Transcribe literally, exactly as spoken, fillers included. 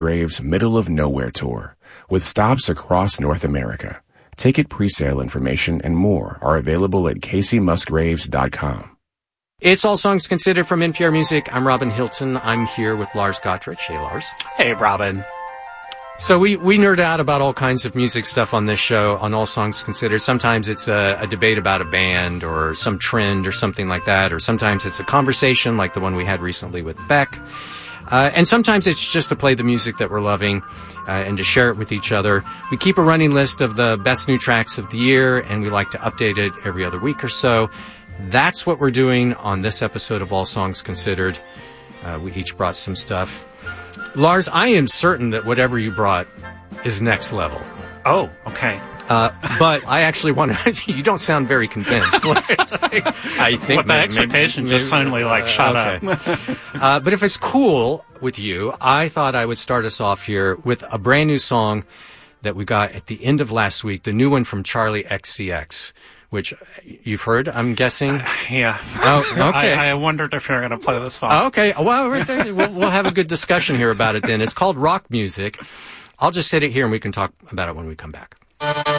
Graves' Middle of Nowhere Tour, with stops across North America. Ticket presale information and more are available at casey musgraves dot com. It's All Songs Considered from N P R Music. I'm Robin Hilton. I'm here with Lars Gottrich. Hey, Lars. Hey, Robin. So we, we nerd out about all kinds of music stuff on this show, on All Songs Considered. Sometimes it's a, a debate about a band or some trend or something like that, or sometimes it's a conversation like the one we had recently with Beck. Uh, and sometimes it's just to play the music that we're loving uh, and to share it with each other. We keep a running list of the best new tracks of the year, and we like to update it every other week or so. That's what we're doing on this episode of All Songs Considered. Uh, we each brought some stuff. Lars, I am certain that whatever you brought is next level. Oh, okay. Uh, but I actually want to... You don't sound very convinced. like, like, I think With the maybe, expectation maybe, just suddenly, like, shut okay. up. uh, but if it's cool with you, I thought I would start us off here with a brand new song that we got at the end of last week, the new one from Charlie X C X, which you've heard, I'm guessing? Uh, yeah. Oh, okay. I, I wondered if you were going to play this song. Oh, okay. Well, right there, we'll, we'll have a good discussion here about it then. It's called Rock Music. I'll just hit it here and we can talk about it when we come back.